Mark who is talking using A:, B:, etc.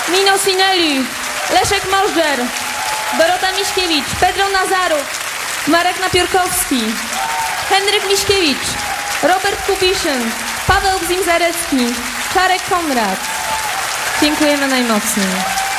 A: Mino Sinelli, Leszek Możdżer, Dorota Miśkiewicz, Pedro Nazarów, Marek Napiórkowski, Henryk Miśkiewicz, Robert Kubiszyn, Paweł Gzim-Zarecki, Czarek Konrad. Dziękujemy najmocniej.